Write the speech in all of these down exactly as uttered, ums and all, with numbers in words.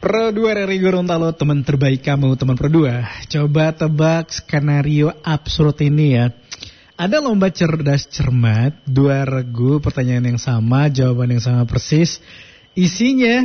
Pro dua dari Gorontalo, teman terbaik kamu, teman Pro dua. Coba tebak skenario absurd ini ya. Ada lomba cerdas cermat, dua regu, pertanyaan yang sama, jawaban yang sama persis. Isinya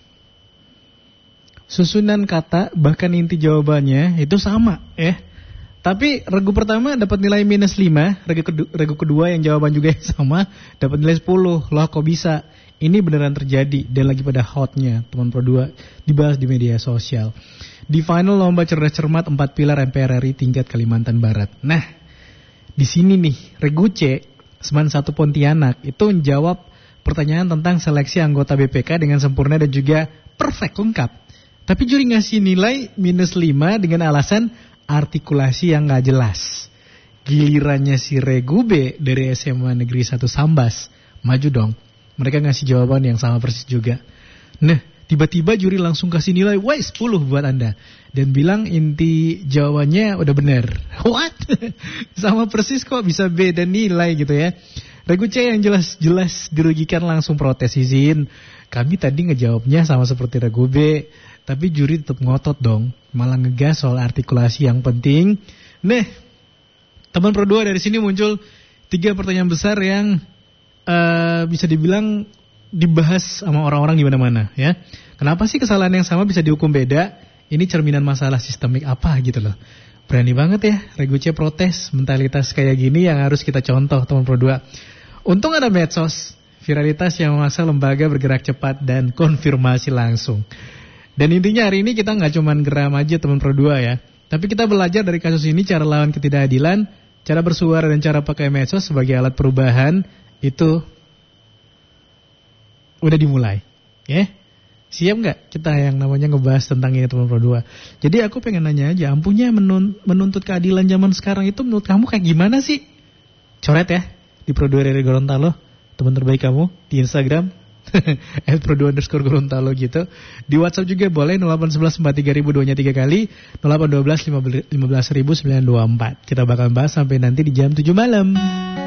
susunan kata, bahkan inti jawabannya itu sama ya. Tapi regu pertama dapat nilai minus lima, regu kedua, regu kedua yang jawaban juga yang sama dapat nilai sepuluh. Loh kok bisa? Ini beneran terjadi dan lagi pada hotnya teman Pro dua dibahas di media sosial. Di final lomba cerdas cermat empat pilar M P R R I tingkat Kalimantan Barat. Nah, di sini nih regu C Seman satu Pontianak itu menjawab pertanyaan tentang seleksi anggota B P K dengan sempurna dan juga perfect lengkap. Tapi juri ngasih nilai minus lima dengan alasan artikulasi yang gak jelas. Gilirannya si regu B dari S M A Negeri satu Sambas maju dong. Mereka ngasih jawaban yang sama persis juga. Nah, tiba-tiba juri langsung kasih nilai wah sepuluh buat Anda. Dan bilang inti jawabannya udah benar. What? Sama persis kok bisa beda nilai gitu ya. Regu C yang jelas-jelas dirugikan langsung protes, izin. Kami tadi ngejawabnya sama seperti regu B. Tapi juri tetap ngotot dong. Malah ngegas soal artikulasi yang penting. Nah, teman Pro dua dari sini muncul tiga pertanyaan besar yang Uh, bisa dibilang dibahas sama orang-orang di mana-mana ya. Kenapa sih kesalahan yang sama bisa dihukum beda? Ini cerminan masalah sistemik apa gitu loh. Berani banget ya regu C protes, mentalitas kayak gini yang harus kita contoh teman Pro dua. Untung ada medsos, viralitas yang memaksa lembaga bergerak cepat dan konfirmasi langsung. Dan intinya hari ini kita nggak cuman geram aja teman Pro dua ya, tapi kita belajar dari kasus ini cara lawan ketidakadilan, cara bersuara dan cara pakai medsos sebagai alat perubahan. Itu udah dimulai ya. Siap gak kita yang namanya ngebahas tentang ini teman Pro dua. Jadi aku pengen nanya aja, ampunya menun, menuntut keadilan zaman sekarang itu menurut kamu kayak gimana sih? Coret ya di Pro dua dari Gorontalo, teman terbaik kamu di Instagram at pro dua underscore Gorontalo gitu. Di WhatsApp juga boleh nol delapan satu satu empat tiga nol nol nya tiga kali, nol delapan satu dua lima belas ribu sembilan dua empat. Kita bakal bahas sampai nanti di jam tujuh malam.